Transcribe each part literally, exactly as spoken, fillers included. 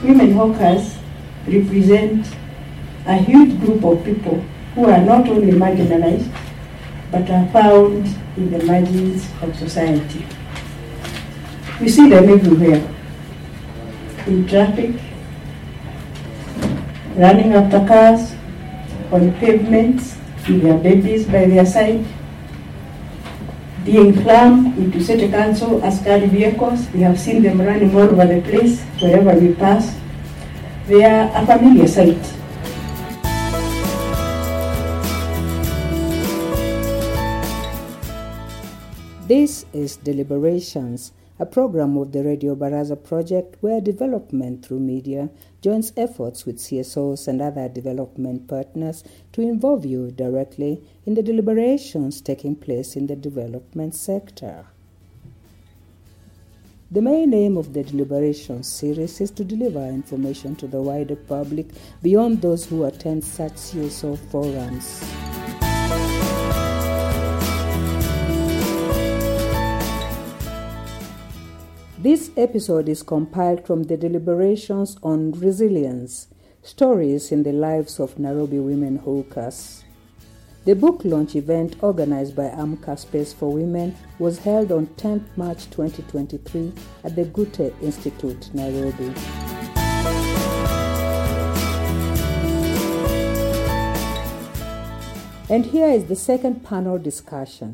women hawkers represent a huge group of people who are not only marginalized, but are found in the margins of society. We see them everywhere, in traffic, running after cars, on pavements, with their babies by their side, being flung into city council askari vehicles. We have seen them running all over the place, wherever we pass. They are a familiar sight. This is Deliberations, a program of the Radio Baraza project where development through media joins efforts with C S Os and other development partners to involve you directly in the deliberations taking place in the development sector. The main aim of the Deliberations series is to deliver information to the wider public beyond those who attend such C S O forums. This episode is compiled from the Deliberations on Resilience, Stories in the Lives of Nairobi Women Hawkers. The book launch event organized by Amka Space for Women was held on tenth March twenty twenty-three at the Gute Institute, Nairobi. And here is the second panel discussion.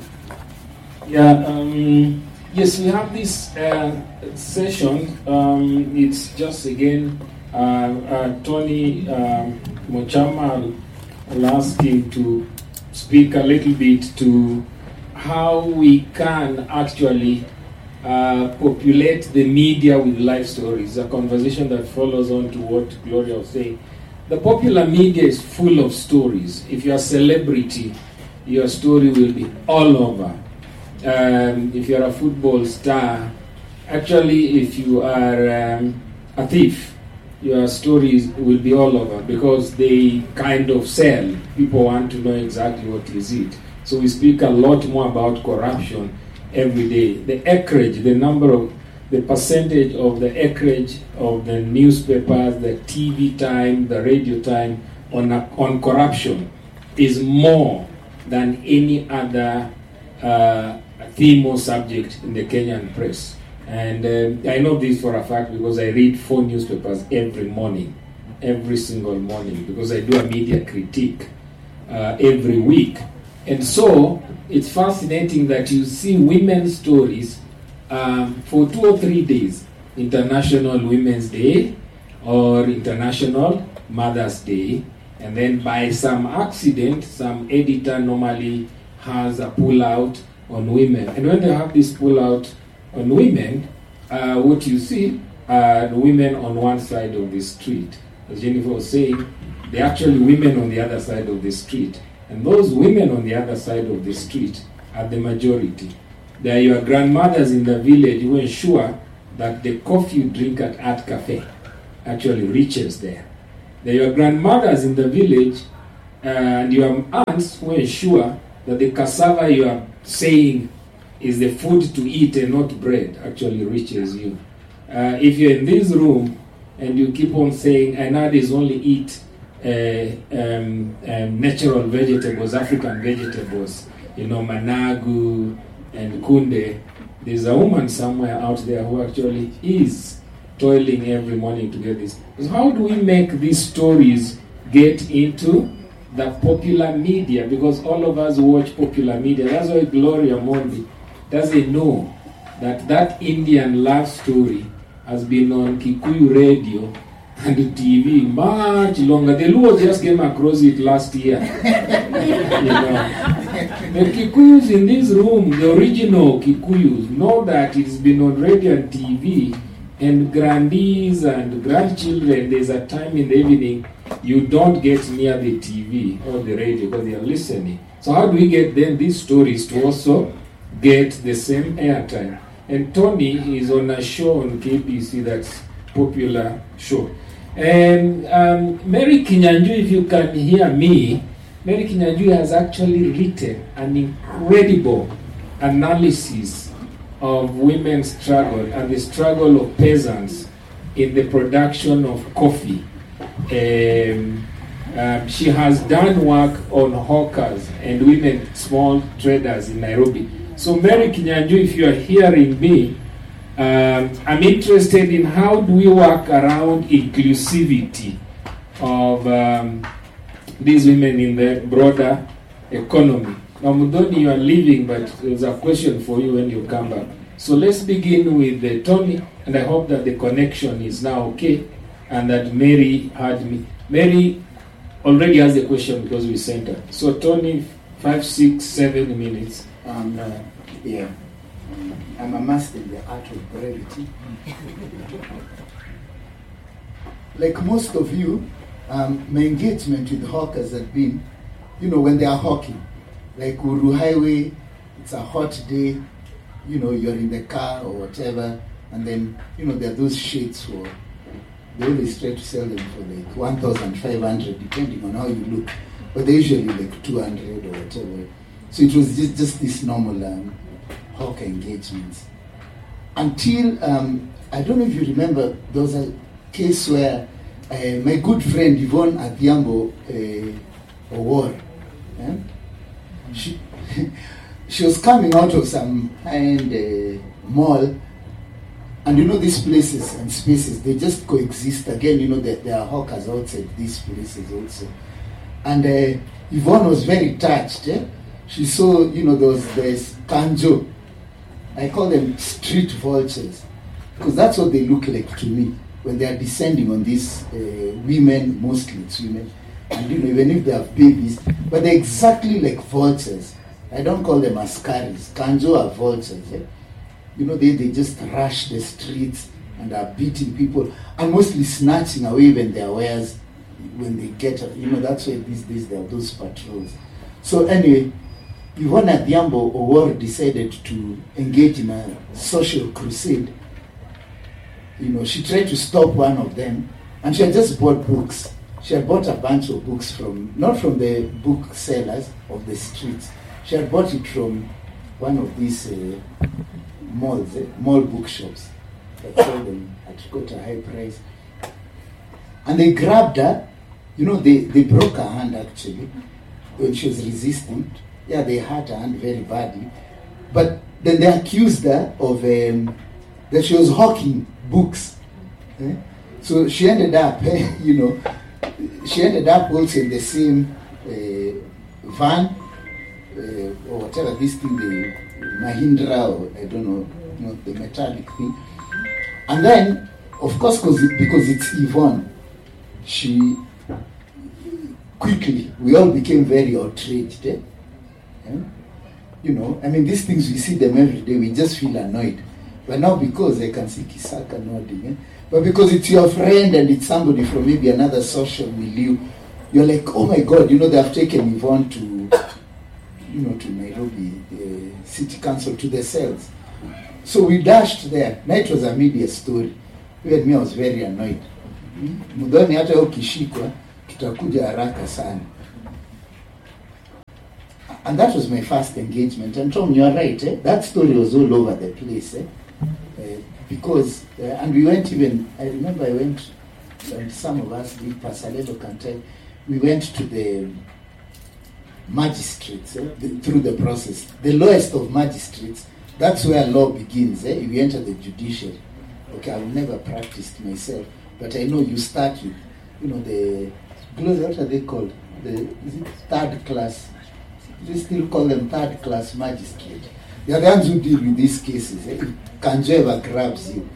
Yeah, um... Yes, we have this uh, session. Um, it's just again uh, uh, Tony um, Mochama. I'll ask him to speak a little bit to how we can actually uh, populate the media with life stories. A conversation that follows on to what Gloria was saying. The popular media is full of stories. If you're a celebrity, your story will be all over. Um, if you're a football star, actually if you are um, a thief, your stories will be all over because they kind of sell. People want to know exactly what is it. So we speak a lot more about corruption every day. The acreage, the number of, the percentage of the acreage of the newspapers, the T V time, the radio time on, a, on corruption is more than any other uh, theme or subject in the Kenyan press. And uh, I know this for a fact because I read four newspapers every morning, every single morning, because I do a media critique uh, every week. And so it's fascinating that you see women's stories um, for two or three days, International Women's Day or International Mother's Day, and then by some accident, some editor normally has a pull-out on women. And when they have this pull-out on women, uh, what you see are the women on one side of the street. As Jennifer was saying, they're actually women on the other side of the street. And those women on the other side of the street are the majority. They are your grandmothers in the village who ensure that the coffee you drink at Art Cafe actually reaches there. They are your grandmothers in the village uh, and your aunts who ensure that the cassava you are saying is the food to eat and not bread actually reaches you. Uh, if you're in this room and you keep on saying, Ainadis only eat uh, um, um, natural vegetables, African vegetables, you know, managu and kunde, there's a woman somewhere out there who actually is toiling every morning to get this. So how do we make these stories get into the popular media? Because all of us watch popular media. That's why Gloria Mondi doesn't know that that Indian love story has been on Kikuyu radio and T V much longer. The Luo just came across it last year. You know. The Kikuyus in this room, the original Kikuyus, know that it's been on radio and T V, and grandees and grandchildren, there's a time in the evening you don't get near the T V or the radio because they are listening. So how do we get then these stories to also get the same airtime? And Tony is on a show on K B C that's popular show. And um, Mary Kinyanjui, if you can hear me, Mary Kinyanjui has actually written an incredible analysis of women's struggle and the struggle of peasants in the production of coffee. Um, um, she has done work on hawkers and women small traders in Nairobi. So Mary Kinyanjui, if you are hearing me, um, I'm interested in how do we work around inclusivity of um, these women in the broader economy. Now, Mudoni, you are leaving, but there's a question for you when you come back. So let's begin with uh, Tony, and I hope that the connection is now okay, and that Mary heard me. Mary already has a question because we sent her. So Tony, five, six, seven minutes. Um, uh, yeah, um, I'm a master in the art of brevity. Like most of you, um, my engagement with hawkers had been, you know, when they are hawking. Like Uru Highway, it's a hot day, you know, you're in the car or whatever, and then, you know, there are those shades for, they always try to sell them for like one thousand five hundred, depending on how you look, but they're usually like two hundred or whatever. So it was just, just this normal um, hawker engagements. Until, um, I don't know if you remember, there was a case where uh, my good friend Yvonne Adhiambo uh, Owor, eh? she, she was coming out of some high-end uh, mall, and you know these places and spaces, they just coexist. Again, you know, there, there are hawkers outside these places also. And uh, Yvonne was very touched. Eh? She saw, you know, those there's kanjo. I call them street vultures, because that's what they look like to me when they are descending on these uh, women, mostly it's women, and you know, even if they have babies, but they're exactly like vultures. I don't call them askaris. Kanjo are vultures. Eh? You know, they, they just rush the streets and are beating people and mostly snatching away even their wares when they get, you know, that's why these days there are those patrols. So anyway, Yvonne Adhiambo Owor decided to engage in a social crusade. You know, she tried to stop one of them, and she had just bought books. She had bought a bunch of books from, not from the booksellers of the streets. She had bought it from one of these uh, malls, eh, mall bookshops that sold them at quite a high price. And they grabbed her, you know, they, they broke her hand actually when she was resisting. Yeah, they hurt her hand very badly. But then they accused her of um, that she was hawking books. Eh? So she ended up, eh, you know, she ended up also in the same uh, van, uh, or whatever this thing, the Mahindra, or I don't know, you know, the metallic thing. And then, of course, cause it, because it's Yvonne, she quickly, we all became very outraged. Eh? Eh? You know, I mean, these things, we see them every day, we just feel annoyed. But now because I can see Kisaka nodding, eh? But because it's your friend and it's somebody from maybe another social milieu, you're like, oh my God, you know, they have taken Yvonne to, you know, to Nairobi, the city council, to the cells. So we dashed there. Now it was a media story. Even me, I was very annoyed. Mudoni hata ukishikwa, tutakuja haraka sana. And that was my first engagement. And Tom, you are right, eh? That story was all over the place. Eh? Uh, because, uh, and we went even, I remember I went, and some of us did, Pasaledo can tell, we went to the magistrates eh? the, through the process. The lowest of magistrates, that's where law begins. Eh? You enter the judiciary. Okay, I've never practiced myself, but I know you start with, you know, the, what are they called? The is it third class. They still call them third class magistrate. They are the ones who deal with these cases. Eh? Kanjo ever grabs you.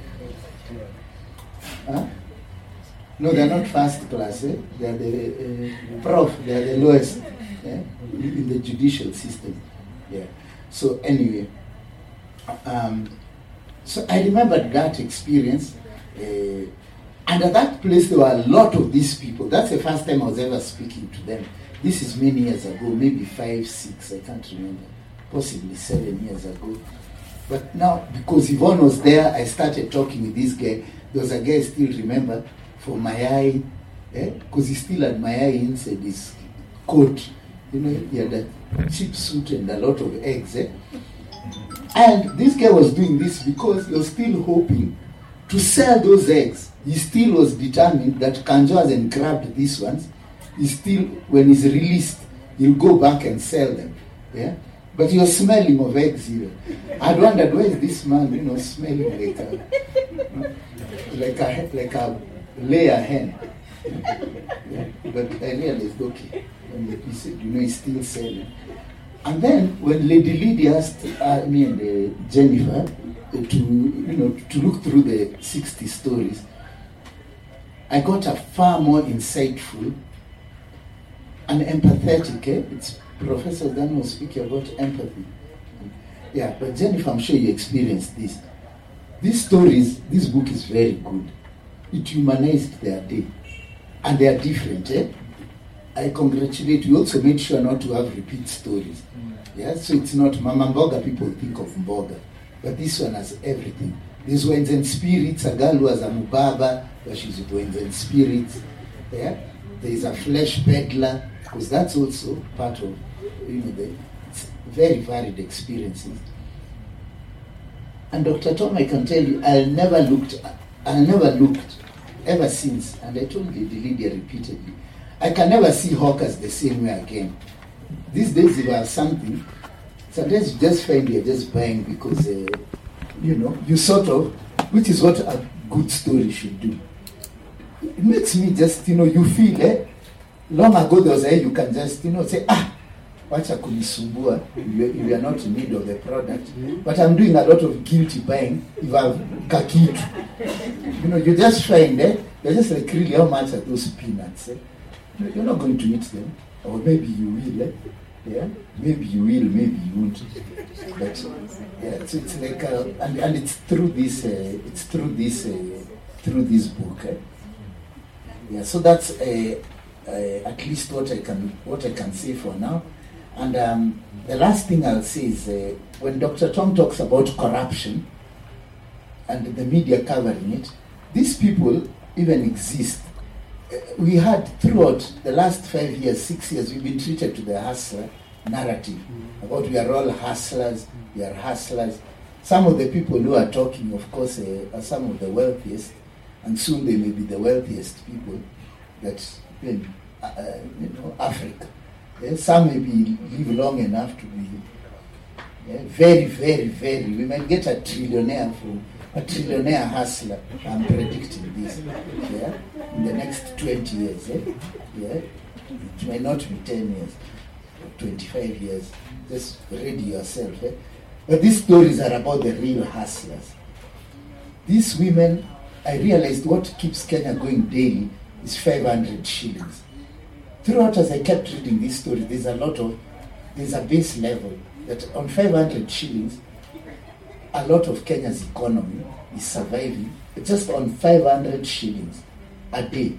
Huh? No, they are not first class. Eh? They are the uh, prof. They are the lowest eh? in the judicial system. Yeah. So anyway, um, so I remember that experience. Uh, and at that place, there were a lot of these people. That's the first time I was ever speaking to them. This is many years ago, maybe five, six, I can't remember, possibly seven years ago. But now, because Yvonne was there, I started talking with this guy. There was a guy I still remember from Mayai, eh? Because he still had Mayai inside his coat. You know, he had a cheap suit and a lot of eggs. Eh? And this guy was doing this because he was still hoping to sell those eggs, he still was determined that Kanjo hasn't grabbed these ones. He still, when he's released, he'll go back and sell them. Yeah, but he was smelling of eggs here. I'd wondered, where is this man, you know, smelling like a, like a, like a layer hen. Yeah, but I realized, okay, when he said, you know, he's still selling. And then when Lady Lydia asked uh, me and uh, Jennifer uh, to, you know, to look through the sixty stories, I got a far more insightful and empathetic. Eh? It's Professor Dan was speaking about empathy. Yeah, but Jennifer, I'm sure you experienced this. These stories, this book is very good. It humanized their day. And they are different. Eh? I congratulate you. Also made sure not to have repeat stories. Yeah, so it's not Mama Mboga, people think of Mboga. But this one has everything. There's Winds and Spirits, a girl who has a Mubaba, but she's with Winds and Spirits. Yeah? There's a flesh peddler, because that's also part of, you know, the it's very varied experiences. And Doctor Tom, I can tell you, I never looked, I never looked ever since, and I told Lady Lydia repeatedly, I can never see hawkers the same way again. These days, if I have something, sometimes you just find you're just buying because, uh, you know, you sort of, which is what a good story should do. It makes me just, you know, you feel, eh? Long ago there was a, you can just, you know, say, ah, wacha kunisumbua, if you are not in need of the product. But I'm doing a lot of guilty buying if I have kakitu. You know, you just find, eh? You're just like, really, how much are those peanuts, eh? You're not going to eat them. Or maybe you will, eh? Yeah? Maybe you will, maybe you won't. But, yeah, so it's like, uh, and, and it's through this, uh, it's through this, uh, through this book, eh? Yeah, so that's uh, uh, at least what I can what I can say for now. And um, the last thing I'll say is uh, when Doctor Tom talks about corruption and the media covering it, these people even exist. Uh, we had throughout the last five years, six years, we've been treated to the hustler narrative about we are all hustlers, we are hustlers. Some of the people who are talking, of course, uh, are some of the wealthiest. And soon they may be the wealthiest people that in uh, you know, Africa. Yeah, some may be live long enough to be yeah, very, very, very. We might get a trillionaire from a trillionaire hustler. I'm predicting this. Yeah, in the next twenty years. Eh? Yeah, it may not be ten years, twenty-five years. Just ready yourself. Eh? But these stories are about the real hustlers. These women. I realized what keeps Kenya going daily is five hundred shillings. Throughout, as I kept reading this story, there's a lot of, there's a base level that on five hundred shillings, a lot of Kenya's economy is surviving just on five hundred shillings a day.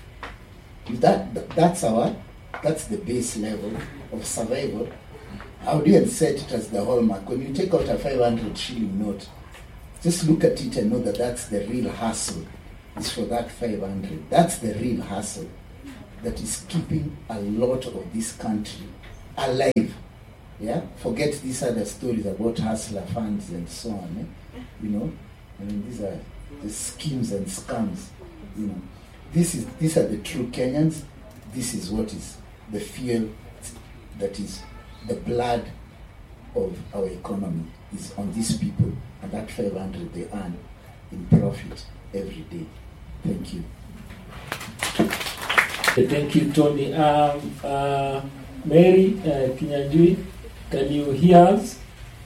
That, that's our, that's the base level of survival. I would even set it as the hallmark. When you take out a five hundred shilling note, just look at it and know that that's the real hustle. It's for that five hundred. That's the real hustle that is keeping a lot of this country alive. Yeah? Forget these other stories about hustler funds and so on. Eh? You know? I mean, these are the schemes and scams. You know? This is, these are the true Kenyans. This is what is the fuel that is the blood of our economy is on these people. And that five hundred they earn in profit every day. Thank you. Thank you, Tony. Um, uh, Mary uh, Kinyanjui, can you hear us?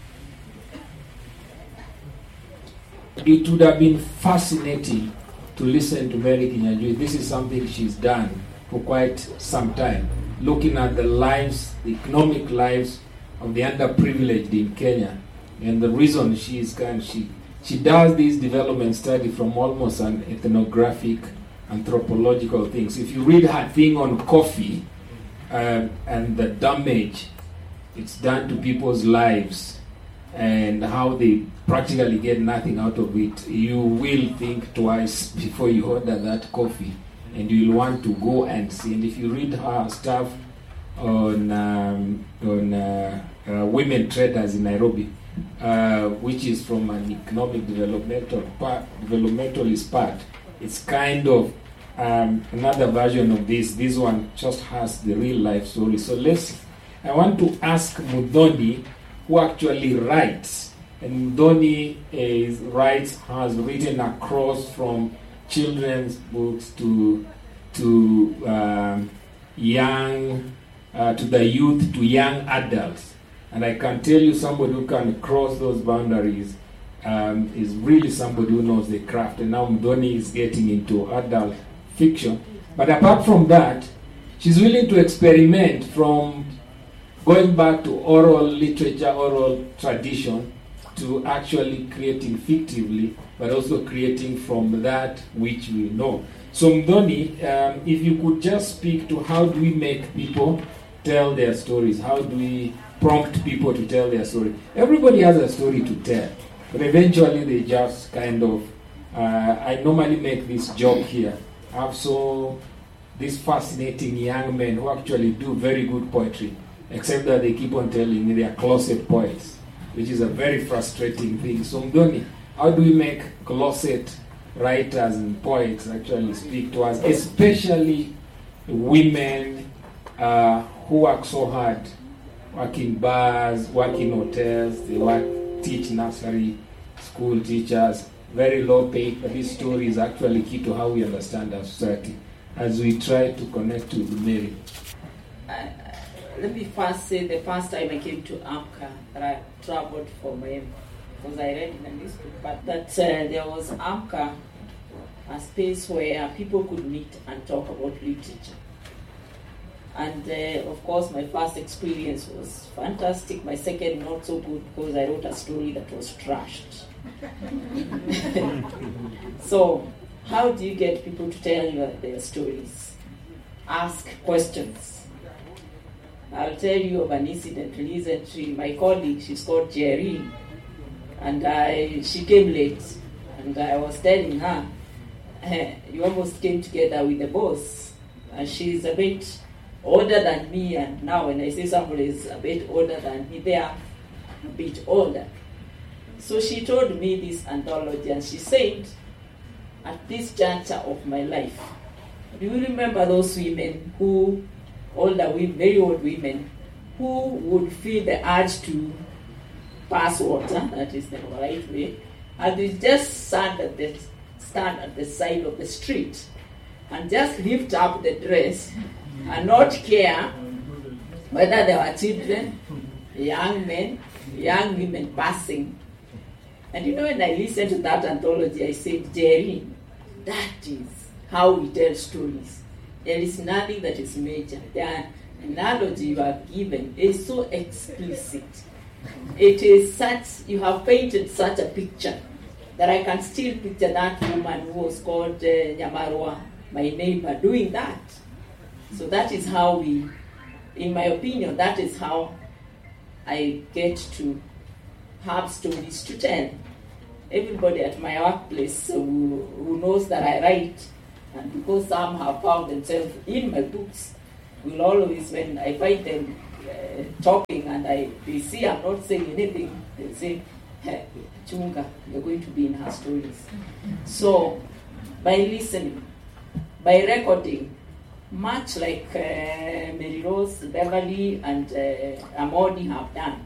It would have been fascinating to listen to Mary Kinyanjui. This is something she's done for quite some time, looking at the lives, the economic lives of the underprivileged in Kenya. And the reason she is kind, she she does this development study from almost an ethnographic, anthropological things. If you read her thing on coffee uh, and the damage it's done to people's lives and how they practically get nothing out of it, you will think twice before you order that coffee, and you'll want to go and see. And if you read her stuff on um, on uh, uh, women traders in Nairobi, uh, which is from an economic developmental part, developmentalist part. It's kind of um, another version of this. This one just has the real life story. So let's, I want to ask Muthoni, who actually writes. And Muthoni is, writes, has written across from children's books to to um, young, uh, to the youth, to young adults. And I can tell you, somebody who can cross those boundaries um, is really somebody who knows the craft. And now Muthoni is getting into adult fiction. But apart from that, she's willing to experiment from going back to oral literature, oral tradition, to actually creating fictively, but also creating from that which we know. So Muthoni, um, if you could just speak to how do we make people tell their stories? How do we prompt people to tell their story? Everybody has a story to tell, but eventually they just kind of, uh, I normally make this joke here. I have so these fascinating young men who actually do very good poetry, except that they keep on telling me they are closet poets, which is a very frustrating thing. So Muthoni, how do we make closet writers and poets actually speak to us, especially women uh, who work so hard, work in bars, work in hotels, they work, teach nursery, school teachers, very low paid, but this story is actually key to how we understand our society as we try to connect with Mary. Uh, let me first say the first time I came to AMCA that I traveled for my, because I read in a newspaper that uh, there was AMCA, a space where people could meet and talk about literature. And uh, of course my first experience was fantastic, my second not so good because I wrote a story that was trashed. So how do you get people to tell you their stories? Ask questions. I'll tell you of an incident recently. My colleague, she's called Jerry, and I, she came late, and I was telling her, eh, you almost came together with the boss, and she's a bit older than me, and now when I say somebody is a bit older than me, they are a bit older. So she told me this anthology, and she said, at this juncture of my life, do you remember those women who, older women, very old women, who would feel the urge to pass water, that is the right way, and they just stand at the, stand at the side of the street and just lift up the dress and not care whether there were children, young men, young women passing. And you know, when I listened to that anthology, I said, Jerry, that is how we tell stories. There is nothing that is major. The analogy you have given is so explicit. It is such, you have painted such a picture that I can still picture that woman who was called uh, Nyamarwa, my neighbor, doing that. So that is how we, in my opinion, that is how I get to have stories to tell. Everybody at my workplace who, who knows that I write, and because some have found themselves in my books, will always, when I find them uh, talking and I they see I'm not saying anything, they say, hey, Chunga, you're going to be in her stories. So, by listening, by recording, much like uh, Mary Rose, Beverly, and uh, Amodi have done.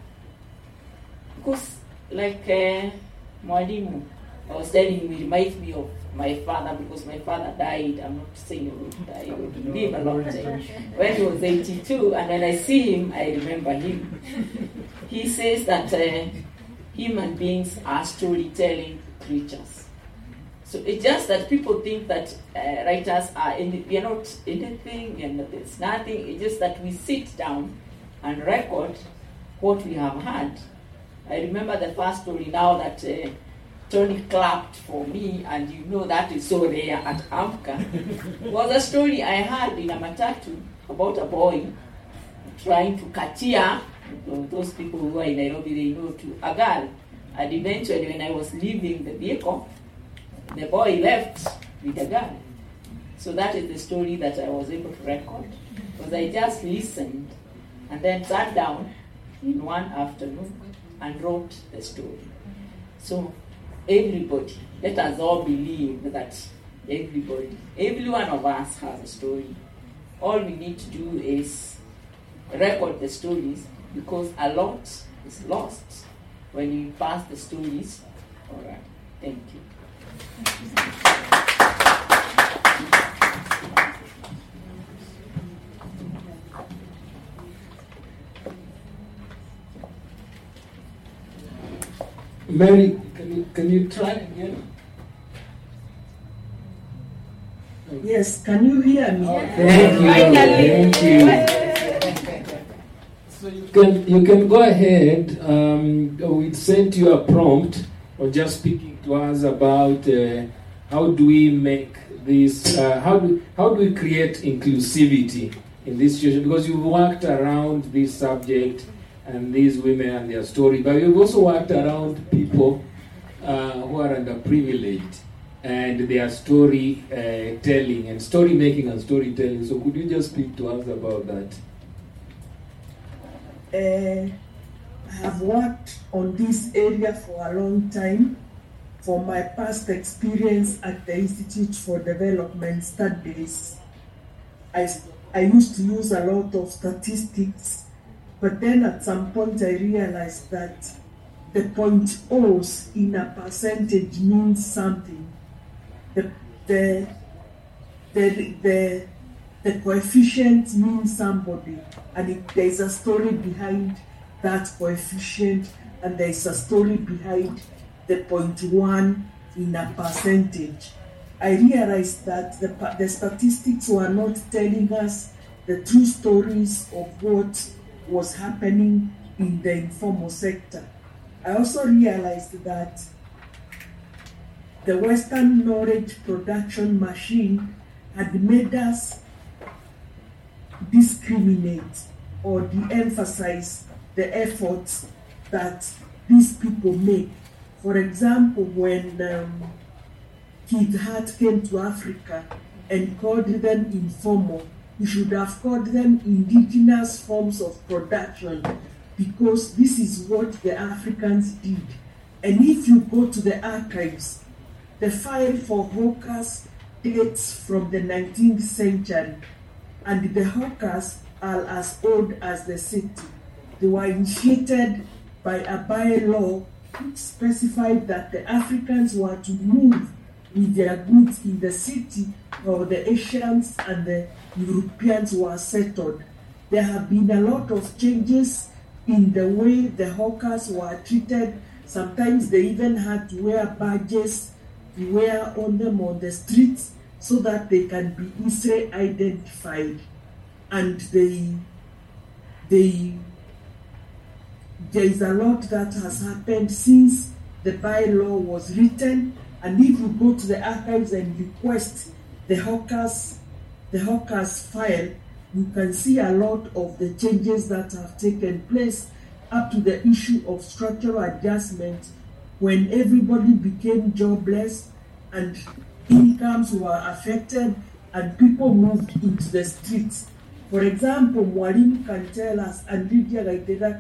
Because, like uh, Mwalimu, I was telling you, it reminds me of my father, because my father died. I'm not saying he would die, he would live a long time. When he was eighty-two, and when I see him, I remember him. He says that uh, human beings are storytelling creatures. So it's just that people think that uh, writers are, any, we are not anything, and there's nothing. It's just that we sit down and record what we have had. I remember the first story now that uh, Tony clapped for me, and you know that is so rare at AMCA, was a story I had in a matatu about a boy trying to katia, those people who are in Nairobi, they know, to a girl. And eventually, when I was leaving the vehicle, the boy left with the girl. So that is the story that I was able to record, because I just listened and then sat down in one afternoon and wrote the story. So everybody, let us all believe that everybody, every one of us has a story. All we need to do is record the stories, because a lot is lost when you pass the stories. All right, thank you. Mary, can you, can you try again? Yes, can you hear me? Thank you. Thank you. So you can you can go ahead. Um, we sent you a prompt, or just speaking to us about uh, how do we make this, uh, how do how do we create inclusivity in this situation? Because you've worked around this subject and these women and their story, but you've also worked around people uh, who are underprivileged and their story uh, telling and story making and storytelling. So could you just speak to us about that? Uh, I have worked on this area for a long time. From my past experience at the Institute for Development Studies, I, I used to use a lot of statistics, but then at some point I realized that the point O's in a percentage means something. The, the, the, the, the coefficient means somebody, and it, there is a story behind that coefficient, and there is a story behind the point one in a percentage. I realized that the, the statistics were not telling us the true stories of what was happening in the informal sector. I also realized that the Western knowledge production machine had made us discriminate or de-emphasize the efforts that these people make. For example, when um, Keith Hart came to Africa and called them informal, he should have called them indigenous forms of production, because this is what the Africans did. And if you go to the archives, the file for hawkers dates from the nineteenth century, and the hawkers are as old as the city. They were initiated by a bylaw which specified that the Africans were to move with their goods in the city, or the Asians and the Europeans were settled. There have been a lot of changes in the way the hawkers were treated. Sometimes they even had to wear badges to wear on them on the streets so that they can be easily identified. And they, they, there is a lot that has happened since the bylaw was written. And if you go to the archives and request the hawkers, the hawkers file, you can see a lot of the changes that have taken place, up to the issue of structural adjustment, when everybody became jobless and incomes were affected and people moved into the streets. For example, Mwalimu can tell us, and Lydia Gaitera